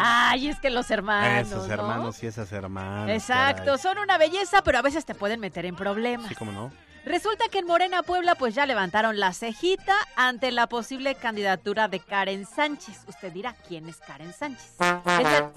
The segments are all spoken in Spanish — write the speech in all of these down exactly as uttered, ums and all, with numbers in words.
Ay, es que los hermanos, Esos ¿no? hermanos y esas hermanas. Exacto, caray. son una belleza, pero a veces te pueden meter en problemas. Sí, cómo no. Resulta que en Morena, Puebla, pues ya levantaron la cejita ante la posible candidatura de Karen Sánchez. Usted dirá, ¿quién es Karen Sánchez? Es la,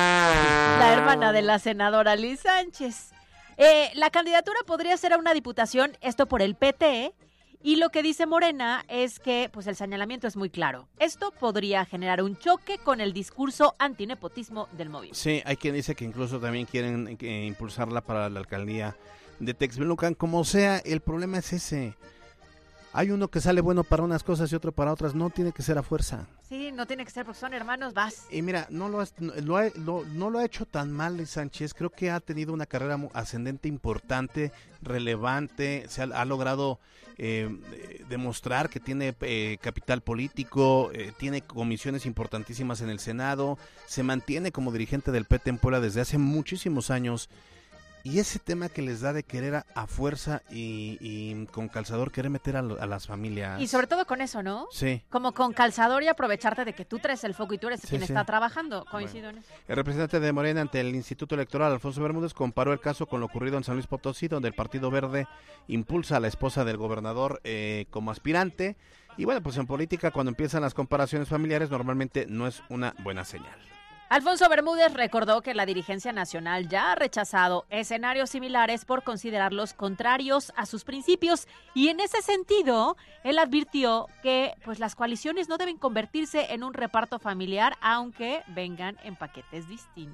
la hermana de la senadora Liz Sánchez. Eh, la candidatura podría ser a una diputación, esto por el P T, y lo que dice Morena es que pues el señalamiento es muy claro. Esto podría generar un choque con el discurso antinepotismo del movimiento. Sí, hay quien dice que incluso también quieren eh, impulsarla para la alcaldía de Texmelucan. Como sea, el problema es ese. Hay uno que sale bueno para unas cosas y otro para otras. No tiene que ser a fuerza. Sí, no tiene que ser porque son hermanos, vas. Y mira, no lo, has, no, lo, ha, lo, no lo ha hecho tan mal Liz Sánchez. Creo que ha tenido una carrera ascendente importante, relevante. Se ha, ha logrado eh, demostrar que tiene eh, capital político, eh, tiene comisiones importantísimas en el Senado, se mantiene como dirigente del P T en Puebla desde hace muchísimos años. Y ese tema que les da de querer a, a fuerza y, y con calzador querer meter a, lo, a las familias. Y sobre todo con eso, ¿no? Sí. Como con calzador y aprovecharte de que tú traes el foco y tú eres Sí, quien sí. está trabajando. Coincido Bueno. en eso. El representante de Morena ante el Instituto Electoral, Alfonso Bermúdez, comparó el caso con lo ocurrido en San Luis Potosí, donde el Partido Verde impulsa a la esposa del gobernador eh, como aspirante. Y bueno, pues en política, cuando empiezan las comparaciones familiares, normalmente no es una buena señal. Alfonso Bermúdez recordó que la dirigencia nacional ya ha rechazado escenarios similares por considerarlos contrarios a sus principios y en ese sentido él advirtió que pues las coaliciones no deben convertirse en un reparto familiar aunque vengan en paquetes distintos.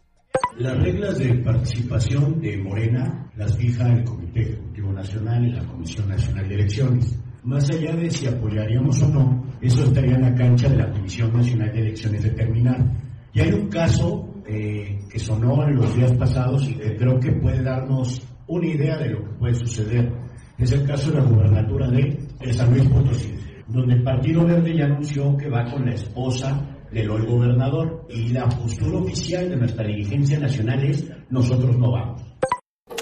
Las reglas de participación de Morena las fija el Comité Ejecutivo Nacional y la Comisión Nacional de Elecciones. Más allá de si apoyaríamos o no, eso estaría en la cancha de la Comisión Nacional de Elecciones determinar. Y hay un caso eh, que sonó en los días pasados y que creo que puede darnos una idea de lo que puede suceder. Es el caso de la gubernatura de, de San Luis Potosí, donde el Partido Verde ya anunció que va con la esposa del hoy gobernador y la postura oficial de nuestra dirigencia nacional es nosotros no vamos.